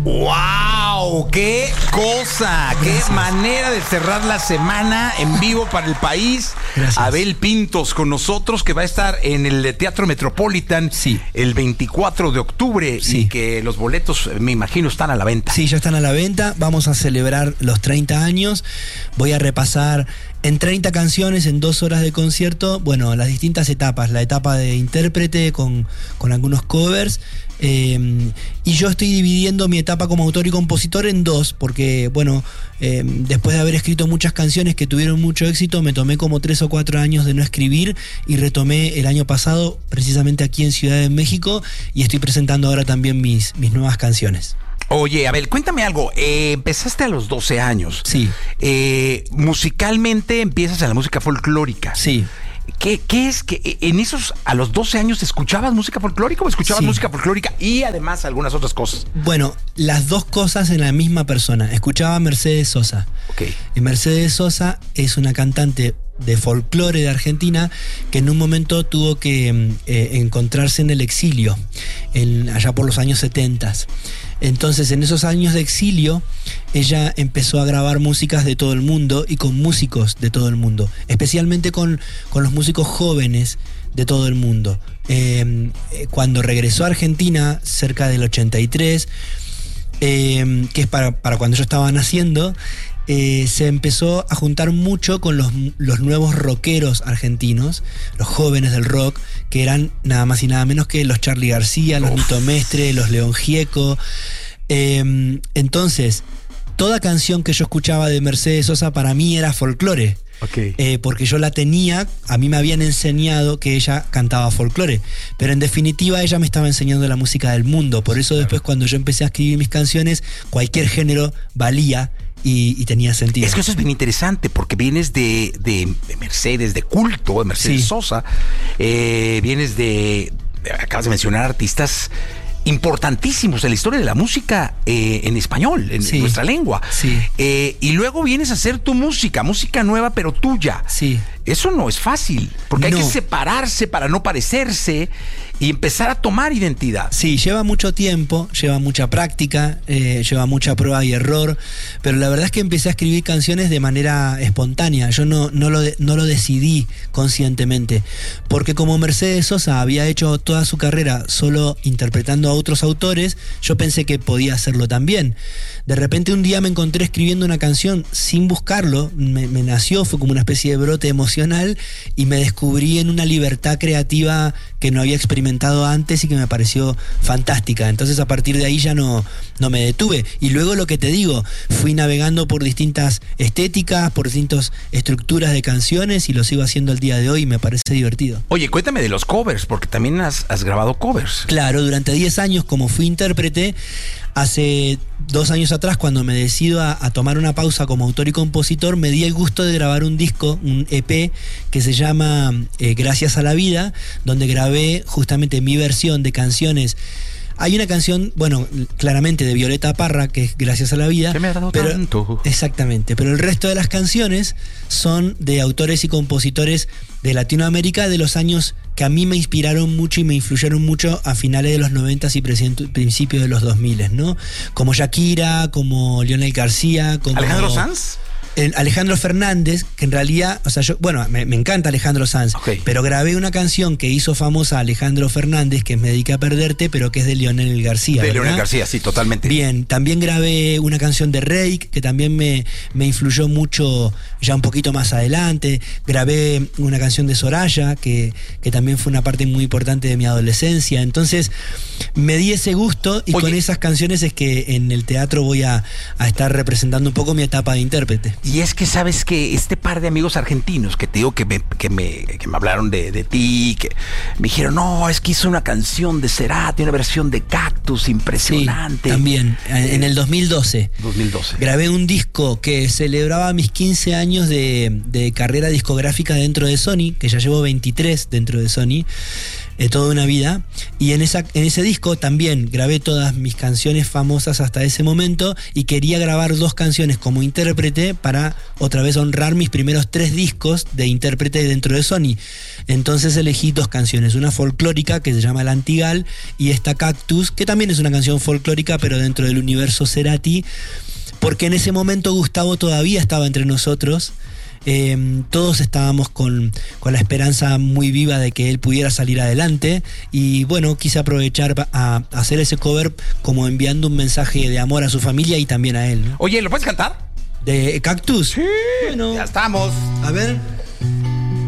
¡Wow! ¡Qué cosa! Gracias. ¡Qué manera de cerrar la semana en vivo para el país! Gracias. Abel Pintos con nosotros, que va a estar en el Teatro Metropolitan el 24 de octubre y que los boletos, me imagino, están a la venta. Sí, ya están a la venta. Vamos a celebrar los 30 años. Voy a repasar en 30 canciones, en 2 horas de concierto, bueno, las distintas etapas. La etapa de intérprete con algunos covers. Y yo estoy dividiendo mi etapa como autor y compositor en 2, porque, bueno, después de haber escrito muchas canciones que tuvieron mucho éxito, me tomé como 3 o 4 años de no escribir y retomé el año pasado, precisamente aquí en Ciudad de México, y estoy presentando ahora también mis nuevas canciones. Oye, Abel, cuéntame algo. Empezaste a los 12 años. Sí. Musicalmente empiezas en la música folclórica. Sí. ¿Qué es que en esos, a los 12 años, escuchabas música folclórica o escuchabas música folclórica y además algunas otras cosas? Bueno, las dos cosas en la misma persona. Escuchaba a Mercedes Sosa. Okay. Y Mercedes Sosa es una cantante de folclore de Argentina que en un momento tuvo que encontrarse en el exilio, allá por los años 70. Entonces, en esos años de exilio, ella empezó a grabar músicas de todo el mundo y con músicos de todo el mundo, especialmente con los músicos jóvenes de todo el mundo. Cuando regresó a Argentina, cerca del 83, que es para cuando yo estaba naciendo, se empezó a juntar mucho con los nuevos rockeros argentinos, los jóvenes del rock, que eran nada más y nada menos que los Charly García, los Nito Mestre, los León Gieco. Entonces, toda canción que yo escuchaba de Mercedes Sosa para mí era folclore. Okay. Porque yo la tenía, a mí me habían enseñado que ella cantaba folclore, pero en definitiva ella me estaba enseñando la música del mundo. Por eso después, cuando yo empecé a escribir mis canciones, cualquier género valía y tenía sentido. Es que eso es bien interesante, porque vienes de Mercedes, de culto, de Mercedes Sosa, vienes acabas de mencionar artistas importantísimos en la historia de la música en español, en nuestra lengua. Sí. Y luego vienes a hacer tu música nueva, pero tuya. Sí. Eso no es fácil, porque hay que separarse para no parecerse y empezar a tomar identidad. Sí, lleva mucho tiempo, lleva mucha práctica, lleva mucha prueba y error, pero la verdad es que empecé a escribir canciones de manera espontánea. Yo no lo decidí conscientemente, porque como Mercedes Sosa había hecho toda su carrera solo interpretando a otros autores, yo pensé que podía hacerlo también. De repente un día me encontré escribiendo una canción sin buscarlo, me nació, fue como una especie de brote emocional y me descubrí en una libertad creativa que no había experimentado antes y que me pareció fantástica. Entonces a partir de ahí ya no me detuve. Y luego, lo que te digo, fui navegando por distintas estéticas, por distintas estructuras de canciones, y lo sigo haciendo al día de hoy y me parece divertido. Oye, cuéntame de los covers, porque también has grabado covers. Claro, durante 10 años como fui intérprete. Hace 2 años atrás, cuando me decido a tomar una pausa como autor y compositor, me di el gusto de grabar un disco, un EP, que se llama Gracias a la Vida, donde grabé justamente mi versión de canciones. Hay una canción, bueno, claramente de Violeta Parra, que es Gracias a la Vida. Que me ha dado tanto. Exactamente, pero el resto de las canciones son de autores y compositores de Latinoamérica de los años que a mí me inspiraron mucho y me influyeron mucho a finales de los 90s y principios de los 2000, ¿no? Como Shakira, como Lionel García, como ¿Alejandro Sanz? Alejandro Fernández, que en realidad, o sea, me encanta Alejandro Sanz, pero grabé una canción que hizo famosa a Alejandro Fernández, que es Me dediqué a perderte, pero que es de Lionel García. De Lionel García, sí, totalmente. Bien, también grabé una canción de Reik, que también me influyó mucho ya un poquito más adelante. Grabé una canción de Soraya, que también fue una parte muy importante de mi adolescencia. Entonces, me di ese gusto y con esas canciones es que en el teatro voy a estar representando un poco mi etapa de intérprete. Y es que sabes que este par de amigos argentinos que te digo que me hablaron de ti, que me dijeron, no, es que hizo una canción de Cerati, una versión de Cactus impresionante. Sí, también, en el 2012. 2012. Grabé un disco que celebraba mis 15 años de carrera discográfica dentro de Sony, que ya llevo 23 dentro de Sony. toda una vida. Y en ese disco también grabé todas mis canciones famosas hasta ese momento y quería grabar 2 canciones como intérprete para otra vez honrar mis primeros 3 discos de intérprete dentro de Sony. Entonces elegí 2 canciones, una folclórica que se llama El Antigal y esta Cactus, que también es una canción folclórica pero dentro del universo Cerati, porque en ese momento Gustavo todavía estaba entre nosotros. Todos estábamos con la esperanza muy viva de que él pudiera salir adelante y bueno, quise aprovechar a hacer ese cover como enviando un mensaje de amor a su familia y también a él, ¿no? Oye, ¿lo puedes cantar? ¿De Cactus? Sí, bueno, ya estamos. A ver.